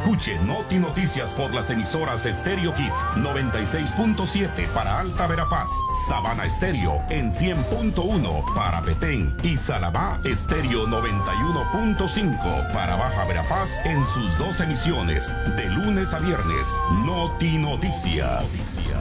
Escuche Noti Noticias por las emisoras Stereo Hits 96.7 para Alta Verapaz, Sabana Estéreo en 100.1 para Petén y Salabá Estéreo 91.5 para Baja Verapaz en sus dos emisiones de lunes a viernes. Noti Noticias.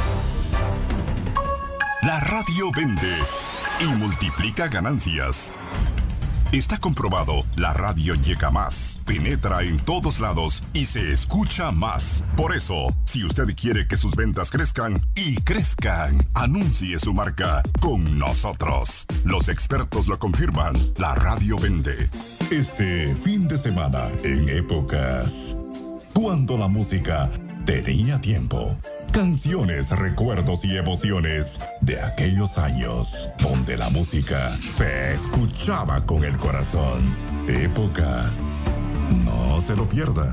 La radio vende y multiplica ganancias. Está comprobado, la radio llega más, penetra en todos lados y se escucha más. Por eso, si usted quiere que sus ventas crezcan y crezcan, anuncie su marca con nosotros. Los expertos lo confirman, la radio vende. Este fin de semana, en Épocas, cuando la música tenía tiempo. Canciones, recuerdos y emociones de aquellos años donde la música se escuchaba con el corazón. Épocas. No se lo pierda.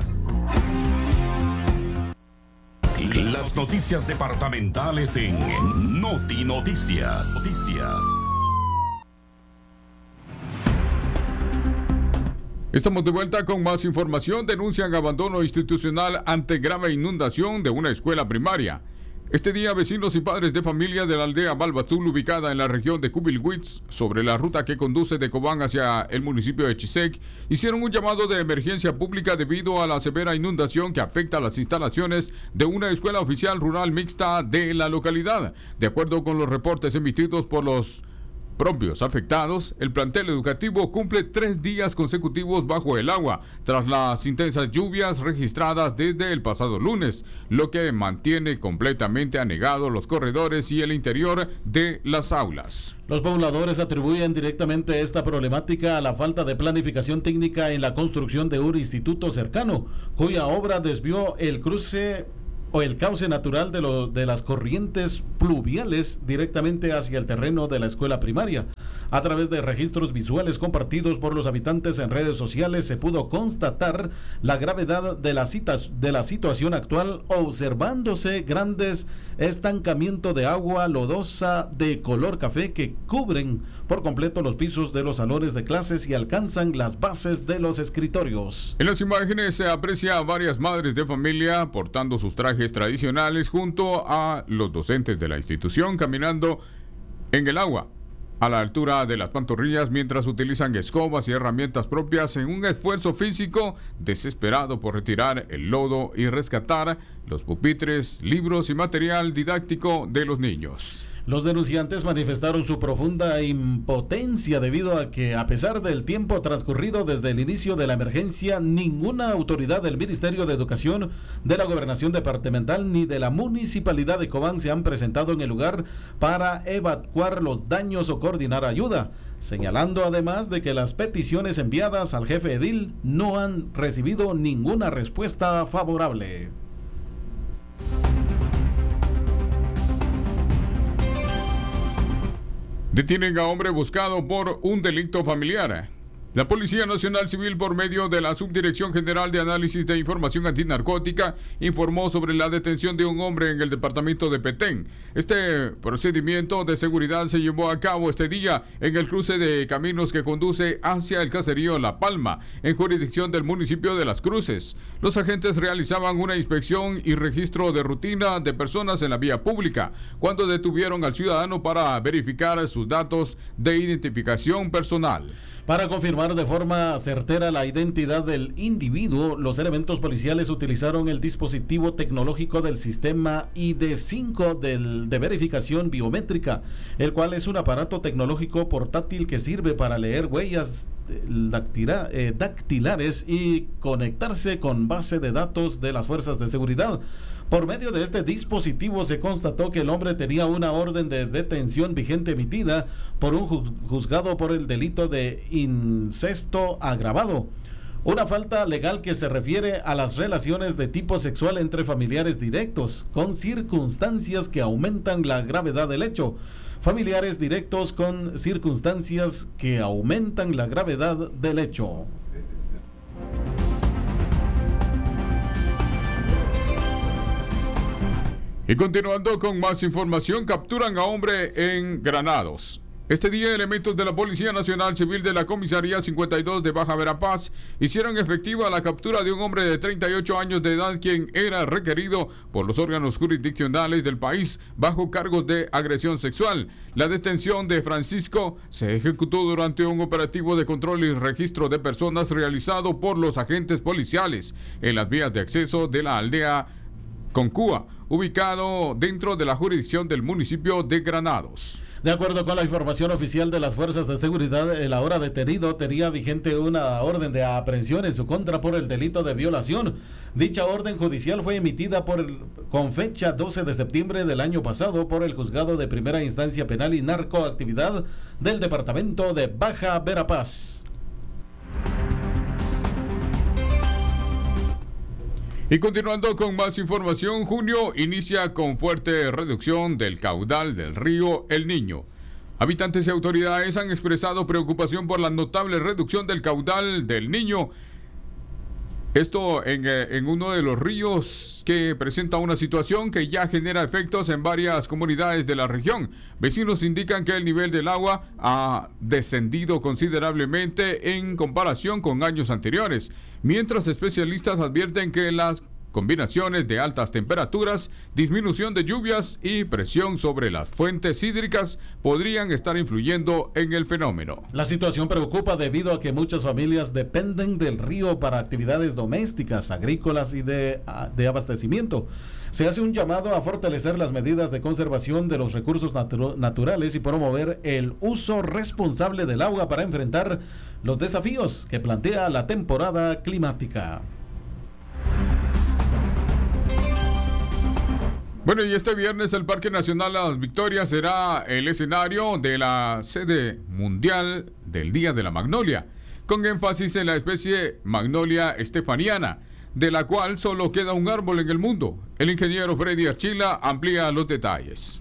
Las noticias departamentales en Noti Noticias. Estamos de vuelta con más información. Denuncian abandono institucional ante grave inundación de una escuela primaria. Este día, vecinos y padres de familia de la aldea Balbazul, ubicada en la región de Cubilhuitz, sobre la ruta que conduce de Cobán hacia el municipio de Chisec, hicieron un llamado de emergencia pública debido a la severa inundación que afecta a las instalaciones de una escuela oficial rural mixta de la localidad. De acuerdo con los reportes emitidos por los propios afectados, el plantel educativo cumple 3 días consecutivos bajo el agua, tras las intensas lluvias registradas desde el pasado lunes, lo que mantiene completamente anegados los corredores y el interior de las aulas. Los pobladores atribuyen directamente esta problemática a la falta de planificación técnica en la construcción de un instituto cercano, cuya obra desvió el cruce o el cauce natural de las corrientes pluviales directamente hacia el terreno de la escuela primaria. A través de registros visuales compartidos por los habitantes en redes sociales se pudo constatar la gravedad de la situación actual, observándose grandes estancamientos de agua lodosa de color café que cubren por completo los pisos de los salones de clases y alcanzan las bases de los escritorios. En las imágenes se aprecia a varias madres de familia portando sus trajes tradicionales junto a los docentes de la institución caminando en el agua a la altura de las pantorrillas mientras utilizan escobas y herramientas propias en un esfuerzo físico desesperado por retirar el lodo y rescatar los pupitres, libros y material didáctico de los niños. Los denunciantes manifestaron su profunda impotencia debido a que, a pesar del tiempo transcurrido desde el inicio de la emergencia, ninguna autoridad del Ministerio de Educación, de la Gobernación Departamental ni de la Municipalidad de Cobán se han presentado en el lugar para evacuar los daños o coordinar ayuda, señalando además de que las peticiones enviadas al jefe edil no han recibido ninguna respuesta favorable. Detienen a hombre buscado por un delito familiar. La Policía Nacional Civil, por medio de la Subdirección General de Análisis de Información Antinarcótica, informó sobre la detención de un hombre en el departamento de Petén. Este procedimiento de seguridad se llevó a cabo este día en el cruce de caminos que conduce hacia el caserío La Palma, en jurisdicción del municipio de Las Cruces. Los agentes realizaban una inspección y registro de rutina de personas en la vía pública, cuando detuvieron al ciudadano para verificar sus datos de identificación personal. Para confirmar de forma certera la identidad del individuo, los elementos policiales utilizaron el dispositivo tecnológico del sistema ID5 de verificación biométrica, el cual es un aparato tecnológico portátil que sirve para leer huellas dactilares y conectarse con base de datos de las fuerzas de seguridad. Por medio de este dispositivo se constató que el hombre tenía una orden de detención vigente emitida por un juzgado por el delito de incesto agravado, una falta legal que se refiere a las relaciones de tipo sexual entre familiares directos, con circunstancias que aumentan la gravedad del hecho. Familiares directos con circunstancias que aumentan la gravedad del hecho. Y continuando con más información, capturan a hombre en Granados. Este día, elementos de la Policía Nacional Civil de la Comisaría 52 de Baja Verapaz hicieron efectiva la captura de un hombre de 38 años de edad, quien era requerido por los órganos jurisdiccionales del país bajo cargos de agresión sexual. La detención de Francisco se ejecutó durante un operativo de control y registro de personas realizado por los agentes policiales en las vías de acceso de la aldea Concúa, ubicado dentro de la jurisdicción del municipio de Granados. De acuerdo con la información oficial de las fuerzas de seguridad, el ahora detenido tenía vigente una orden de aprehensión en su contra por el delito de violación. Dicha orden judicial fue emitida con fecha 12 de septiembre del año pasado por el Juzgado de Primera Instancia Penal y Narcoactividad del Departamento de Baja Verapaz. Y continuando con más información, junio inicia con fuerte reducción del caudal del río El Niño. Habitantes y autoridades han expresado preocupación por la notable reducción del caudal del Niño. Esto en uno de los ríos que presenta una situación que ya genera efectos en varias comunidades de la región. Vecinos indican que el nivel del agua ha descendido considerablemente en comparación con años anteriores, mientras especialistas advierten que las combinaciones de altas temperaturas, disminución de lluvias y presión sobre las fuentes hídricas podrían estar influyendo en el fenómeno. La situación preocupa debido a que muchas familias dependen del río para actividades domésticas, agrícolas y de abastecimiento. Se hace un llamado a fortalecer las medidas de conservación de los recursos naturales y promover el uso responsable del agua para enfrentar los desafíos que plantea la temporada climática. Bueno, y este viernes el Parque Nacional Las Victorias será el escenario de la sede mundial del Día de la Magnolia, con énfasis en la especie Magnolia estefaniana, de la cual solo queda un árbol en el mundo. El ingeniero Freddy Archila amplía los detalles.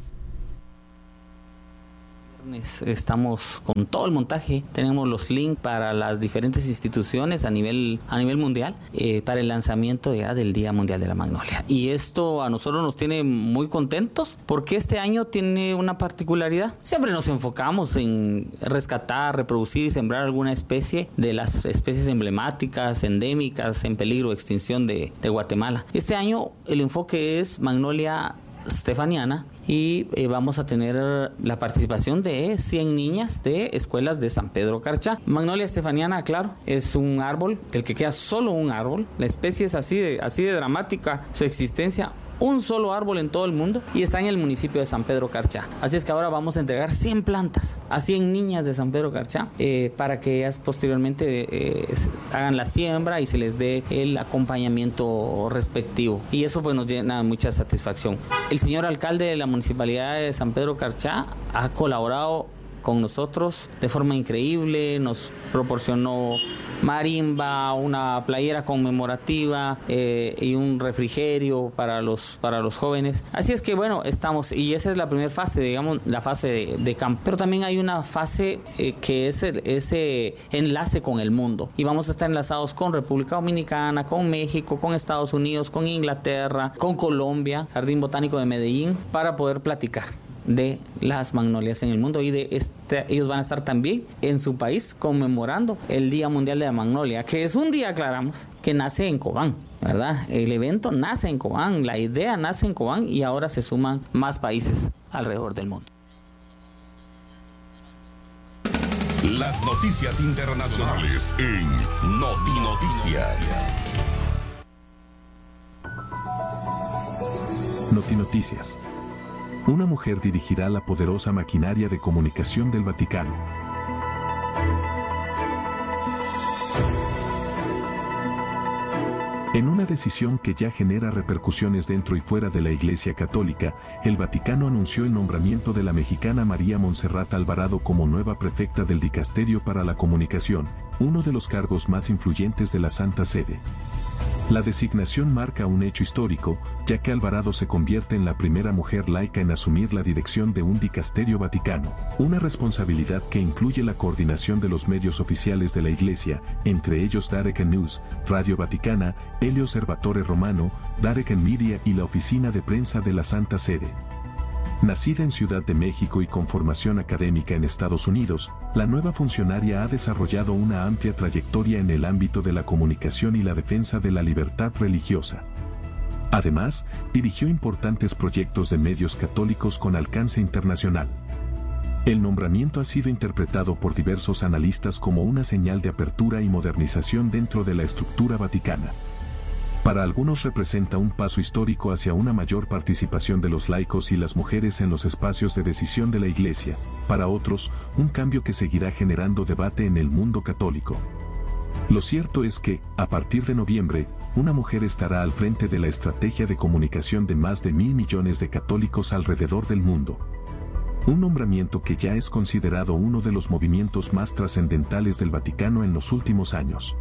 Estamos con todo el montaje, tenemos los links para las diferentes instituciones a nivel mundial para el lanzamiento ya del Día Mundial de la Magnolia. Y esto a nosotros nos tiene muy contentos porque este año tiene una particularidad. Siempre nos enfocamos en rescatar, reproducir y sembrar alguna especie de las especies emblemáticas, endémicas, en peligro de extinción de Guatemala. Este año el enfoque es Magnolia estefaniana y vamos a tener la participación de 100 niñas de escuelas de San Pedro Carchá. Magnolia estefaniana, claro, es un árbol del que queda solo un árbol. La especie es así de dramática su existencia. Un solo árbol en todo el mundo y está en el municipio de San Pedro Carchá. Así es que ahora vamos a entregar 100 plantas a 100 niñas de San Pedro Carchá para que ellas posteriormente hagan la siembra y se les dé el acompañamiento respectivo. Y eso pues nos llena de mucha satisfacción. El señor alcalde de la municipalidad de San Pedro Carchá ha colaborado con nosotros de forma increíble, nos proporcionó marimba, una playera conmemorativa y un refrigerio para los jóvenes. Así es que bueno, estamos, y esa es la primera fase, digamos, la fase de campo. Pero también hay una fase que es ese enlace con el mundo. Y vamos a estar enlazados con República Dominicana, con México, con Estados Unidos, con Inglaterra, con Colombia, Jardín Botánico de Medellín, para poder platicar de las magnolias en el mundo y ellos van a estar también en su país conmemorando el Día Mundial de la Magnolia, que es un día, aclaramos, que nace en Cobán, ¿verdad? El evento nace en Cobán, la idea nace en Cobán y ahora se suman más países alrededor del mundo. Las noticias internacionales en Notinoticias. Notinoticias. Una mujer dirigirá la poderosa maquinaria de comunicación del Vaticano. En una decisión que ya genera repercusiones dentro y fuera de la Iglesia Católica, el Vaticano anunció el nombramiento de la mexicana María Montserrat Alvarado como nueva prefecta del Dicasterio para la Comunicación, uno de los cargos más influyentes de la Santa Sede. La designación marca un hecho histórico, ya que Alvarado se convierte en la primera mujer laica en asumir la dirección de un dicasterio vaticano, una responsabilidad que incluye la coordinación de los medios oficiales de la Iglesia, entre ellos Vatican News, Radio Vaticana, el Osservatore Romano, Vatican Media y la Oficina de Prensa de la Santa Sede. Nacida en Ciudad de México y con formación académica en Estados Unidos, la nueva funcionaria ha desarrollado una amplia trayectoria en el ámbito de la comunicación y la defensa de la libertad religiosa. Además, dirigió importantes proyectos de medios católicos con alcance internacional. El nombramiento ha sido interpretado por diversos analistas como una señal de apertura y modernización dentro de la estructura vaticana. Para algunos representa un paso histórico hacia una mayor participación de los laicos y las mujeres en los espacios de decisión de la Iglesia, para otros, un cambio que seguirá generando debate en el mundo católico. Lo cierto es que, a partir de noviembre, una mujer estará al frente de la estrategia de comunicación de más de 1.000 millones de católicos alrededor del mundo. Un nombramiento que ya es considerado uno de los movimientos más trascendentales del Vaticano en los últimos años.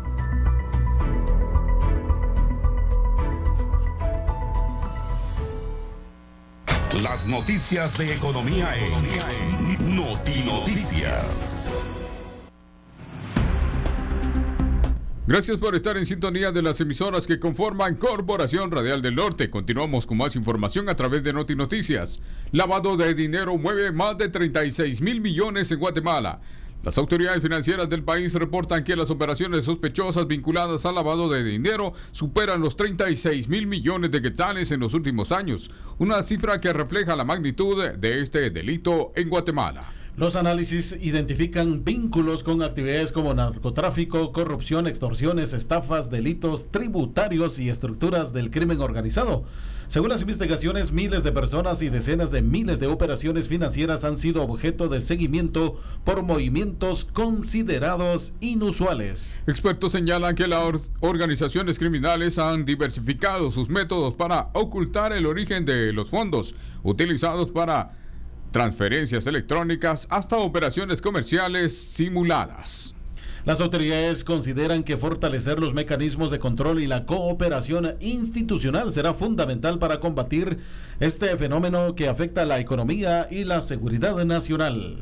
Las noticias de economía en Notinoticias. Gracias por estar en sintonía de las emisoras que conforman Corporación Radial del Norte. Continuamos con más información a través de Notinoticias. Lavado de dinero mueve más de 36,000 millones en Guatemala. Las autoridades financieras del país reportan que las operaciones sospechosas vinculadas al lavado de dinero superan los 36,000 millones de quetzales en los últimos años, una cifra que refleja la magnitud de este delito en Guatemala. Los análisis identifican vínculos con actividades como narcotráfico, corrupción, extorsiones, estafas, delitos tributarios y estructuras del crimen organizado. Según las investigaciones, miles de personas y decenas de miles de operaciones financieras han sido objeto de seguimiento por movimientos considerados inusuales. Expertos señalan que las organizaciones criminales han diversificado sus métodos para ocultar el origen de los fondos utilizados para transferencias electrónicas hasta operaciones comerciales simuladas. Las autoridades consideran que fortalecer los mecanismos de control y la cooperación institucional será fundamental para combatir este fenómeno que afecta a la economía y la seguridad nacional.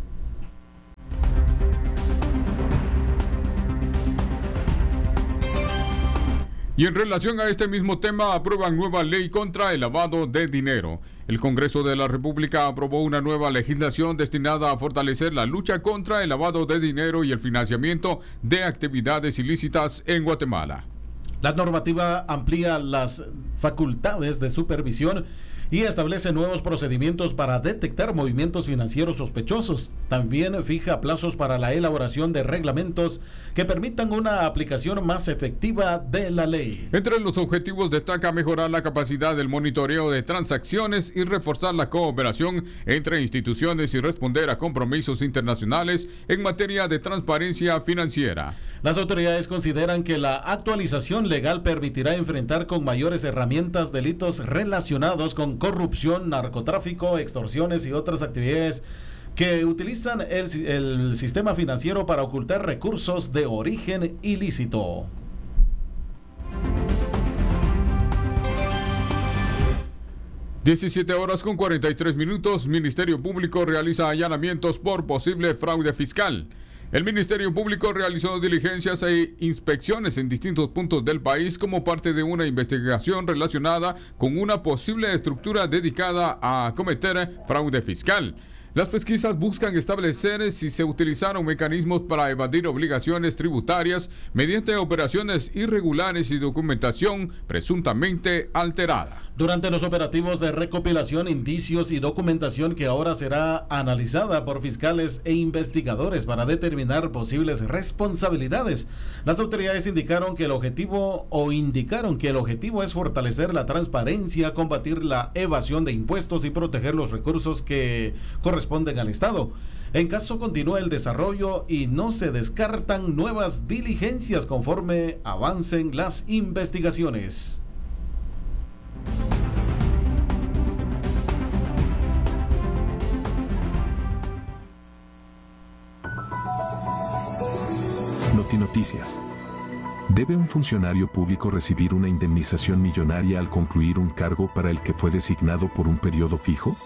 Y en relación a este mismo tema, aprueban nueva ley contra el lavado de dinero. El Congreso de la República aprobó una nueva legislación destinada a fortalecer la lucha contra el lavado de dinero y el financiamiento de actividades ilícitas en Guatemala. La normativa amplía las facultades de supervisión y establece nuevos procedimientos para detectar movimientos financieros sospechosos. También fija plazos para la elaboración de reglamentos que permitan una aplicación más efectiva de la ley. Entre los objetivos destaca mejorar la capacidad del monitoreo de transacciones y reforzar la cooperación entre instituciones y responder a compromisos internacionales en materia de transparencia financiera. Las autoridades consideran que la actualización legal permitirá enfrentar con mayores herramientas delitos relacionados con corrupción, narcotráfico, extorsiones y otras actividades que utilizan el sistema financiero para ocultar recursos de origen ilícito. (17:43). Ministerio Público realiza allanamientos por posible fraude fiscal. El Ministerio Público realizó diligencias e inspecciones en distintos puntos del país como parte de una investigación relacionada con una posible estructura dedicada a cometer fraude fiscal. Las pesquisas buscan establecer si se utilizaron mecanismos para evadir obligaciones tributarias mediante operaciones irregulares y documentación presuntamente alterada. Durante los operativos de recopilación, indicios y documentación que ahora será analizada por fiscales e investigadores para determinar posibles responsabilidades, las autoridades indicaron que el objetivo es fortalecer la transparencia, combatir la evasión de impuestos y proteger los recursos que corresponden al Estado. En caso continúe el desarrollo y no se descartan nuevas diligencias conforme avancen las investigaciones. Notinoticias. ¿Debe un funcionario público recibir una indemnización millonaria al concluir un cargo para el que fue designado por un periodo fijo?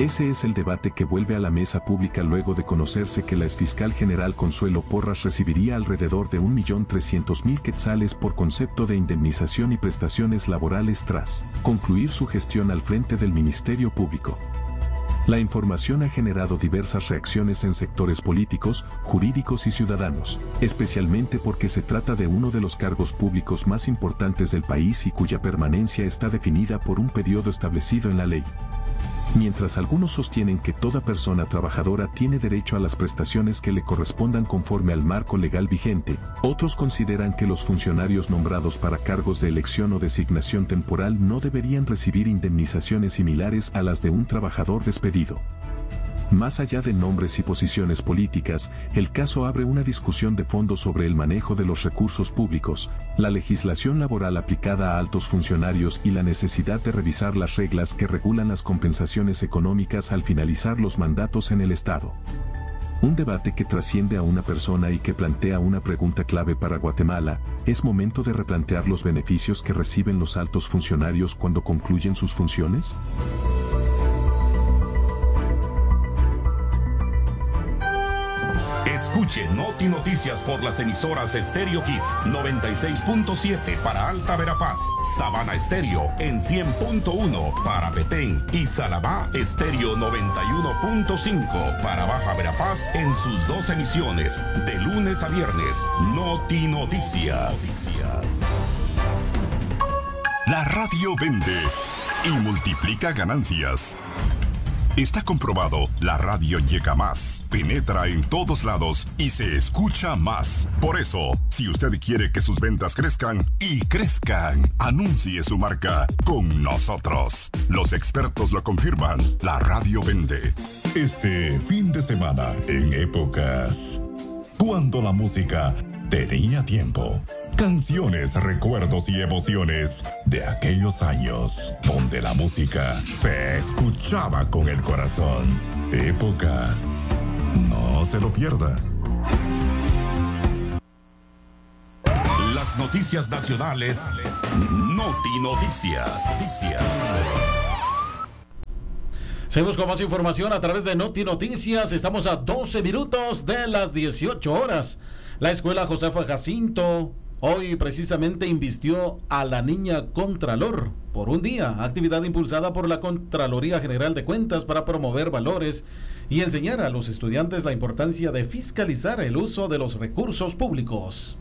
Ese es el debate que vuelve a la mesa pública luego de conocerse que la exfiscal general Consuelo Porras recibiría alrededor de 1.300.000 quetzales por concepto de indemnización y prestaciones laborales tras concluir su gestión al frente del Ministerio Público. La información ha generado diversas reacciones en sectores políticos, jurídicos y ciudadanos, especialmente porque se trata de uno de los cargos públicos más importantes del país y cuya permanencia está definida por un periodo establecido en la ley. Mientras algunos sostienen que toda persona trabajadora tiene derecho a las prestaciones que le correspondan conforme al marco legal vigente, otros consideran que los funcionarios nombrados para cargos de elección o designación temporal no deberían recibir indemnizaciones similares a las de un trabajador despedido. Más allá de nombres y posiciones políticas, el caso abre una discusión de fondo sobre el manejo de los recursos públicos, la legislación laboral aplicada a altos funcionarios y la necesidad de revisar las reglas que regulan las compensaciones económicas al finalizar los mandatos en el Estado. Un debate que trasciende a una persona y que plantea una pregunta clave para Guatemala: ¿es momento de replantear los beneficios que reciben los altos funcionarios cuando concluyen sus funciones? Escuche Noti Noticias por las emisoras Estéreo Hits 96.7 para Alta Verapaz, Sabana Estéreo en 100.1 para Petén y Salabá Estéreo 91.5 para Baja Verapaz en sus dos emisiones, de lunes a viernes. Noti Noticias. La radio vende y multiplica ganancias. Está comprobado, la radio llega más, penetra en todos lados y se escucha más. Por eso, si usted quiere que sus ventas crezcan y crezcan, anuncie su marca con nosotros. Los expertos lo confirman, la radio vende. Este fin de semana, en Épocas, cuando la música tenía tiempo. Canciones, recuerdos y emociones de aquellos años donde la música se escuchaba con el corazón. Épocas. No se lo pierda. Las noticias nacionales. Noti Noticias. Seguimos con más información a través de Noti Noticias. Estamos a 12 minutos de las 18 horas. La escuela Josefa Jacinto hoy precisamente invistió a la niña Contralor por un día, actividad impulsada por la Contraloría General de Cuentas para promover valores y enseñar a los estudiantes la importancia de fiscalizar el uso de los recursos públicos.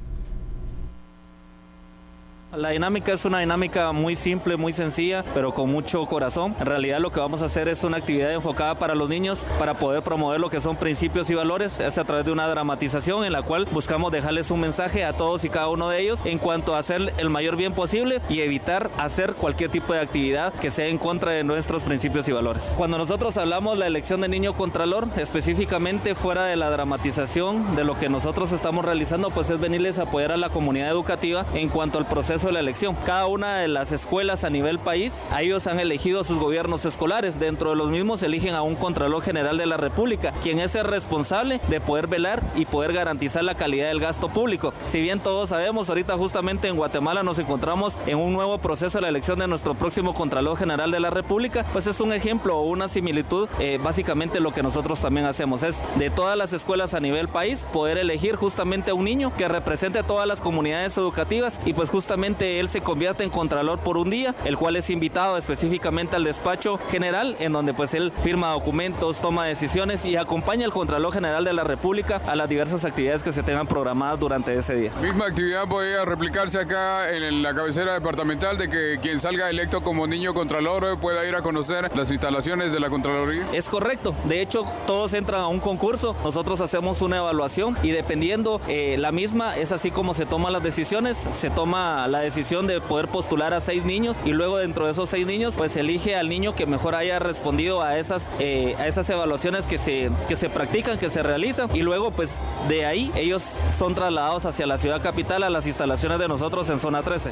La dinámica es una dinámica muy simple, muy sencilla, pero con mucho corazón. En realidad lo que vamos a hacer es una actividad enfocada para los niños para poder promover lo que son principios y valores. Es a través de una dramatización en la cual buscamos dejarles un mensaje a todos y cada uno de ellos en cuanto a hacer el mayor bien posible y evitar hacer cualquier tipo de actividad que sea en contra de nuestros principios y valores. Cuando nosotros hablamos de la elección de niño contralor, específicamente fuera de la dramatización de lo que nosotros estamos realizando, pues es venirles a apoyar a la comunidad educativa en cuanto al proceso de la elección. Cada una de las escuelas a nivel país, a ellos han elegido a sus gobiernos escolares. Dentro de los mismos eligen a un Contralor General de la República, quien es el responsable de poder velar y poder garantizar la calidad del gasto público. Si bien todos sabemos, ahorita justamente en Guatemala nos encontramos en un nuevo proceso de la elección de nuestro próximo Contralor General de la República, pues es un ejemplo o una similitud. Básicamente lo que nosotros también hacemos es, de todas las escuelas a nivel país, poder elegir justamente a un niño que represente a todas las comunidades educativas y pues justamente él se convierte en Contralor por un día, el cual es invitado específicamente al despacho general, en donde pues él firma documentos, toma decisiones y acompaña al Contralor General de la República a las diversas actividades que se tengan programadas durante ese día. Misma actividad podría replicarse acá en la cabecera departamental, de que quien salga electo como niño Contralor pueda ir a conocer las instalaciones de la Contraloría. Es correcto, de hecho todos entran a un concurso, nosotros hacemos una evaluación y dependiendo la misma, es así como se toman las decisiones. Se toma la decisión de poder postular a 6 niños y luego dentro de esos 6 niños pues se elige al niño que mejor haya respondido a esas evaluaciones que se practican, que se realizan, y luego pues de ahí ellos son trasladados hacia la ciudad capital, a las instalaciones de nosotros en zona 13.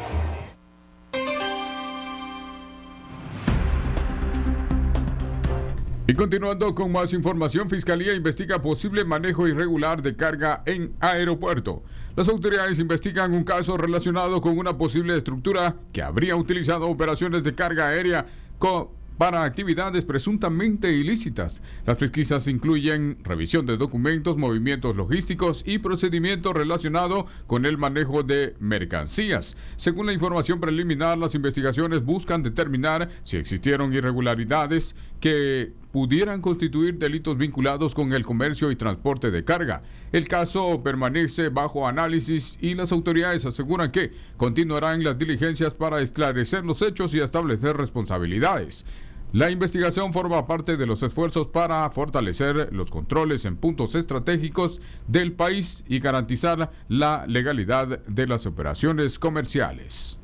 Y continuando con más información, Fiscalía investiga posible manejo irregular de carga en aeropuerto. Las autoridades investigan un caso relacionado con una posible estructura que habría utilizado operaciones de carga aérea para actividades presuntamente ilícitas. Las pesquisas incluyen revisión de documentos, movimientos logísticos y procedimientos relacionados con el manejo de mercancías. Según la información preliminar, las investigaciones buscan determinar si existieron irregularidades que pudieran constituir delitos vinculados con el comercio y transporte de carga. El caso permanece bajo análisis y las autoridades aseguran que continuarán las diligencias para esclarecer los hechos y establecer responsabilidades. La investigación forma parte de los esfuerzos para fortalecer los controles en puntos estratégicos del país y garantizar la legalidad de las operaciones comerciales.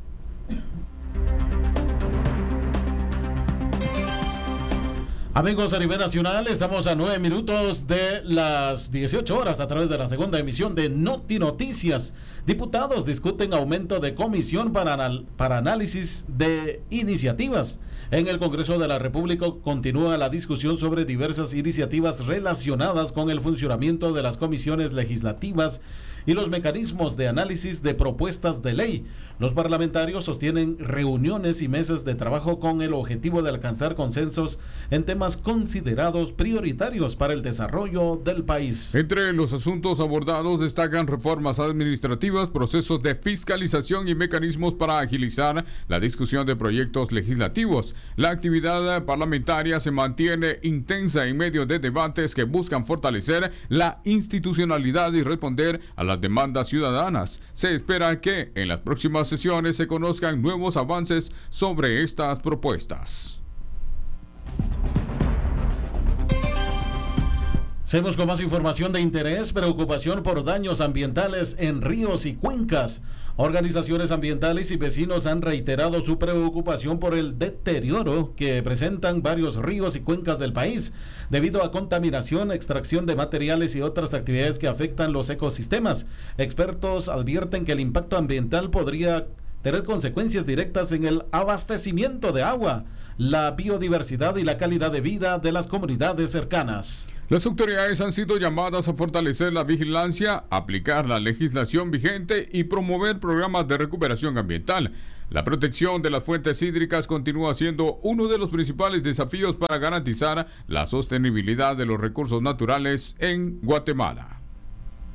Amigos, a nivel nacional, estamos a 9 minutos de las 18 horas a través de la segunda emisión de Noti Noticias. Diputados discuten aumento de comisión para análisis de iniciativas. En el Congreso de la República continúa la discusión sobre diversas iniciativas relacionadas con el funcionamiento de las comisiones legislativas y los mecanismos de análisis de propuestas de ley. Los parlamentarios sostienen reuniones y mesas de trabajo con el objetivo de alcanzar consensos en temas considerados prioritarios para el desarrollo del país. Entre los asuntos abordados destacan reformas administrativas, procesos de fiscalización y mecanismos para agilizar la discusión de proyectos legislativos. La actividad parlamentaria se mantiene intensa en medio de debates que buscan fortalecer la institucionalidad y responder a las demandas ciudadanas. Se espera que en las próximas sesiones se conozcan nuevos avances sobre estas propuestas. Seguimos con más información de interés. Preocupación por daños ambientales en ríos y cuencas. Organizaciones ambientales y vecinos han reiterado su preocupación por el deterioro que presentan varios ríos y cuencas del país debido a contaminación, extracción de materiales y otras actividades que afectan los ecosistemas. Expertos advierten que el impacto ambiental podría tener consecuencias directas en el abastecimiento de agua, la biodiversidad y la calidad de vida de las comunidades cercanas. Las autoridades han sido llamadas a fortalecer la vigilancia, aplicar la legislación vigente y promover programas de recuperación ambiental. La protección de las fuentes hídricas continúa siendo uno de los principales desafíos para garantizar la sostenibilidad de los recursos naturales en Guatemala.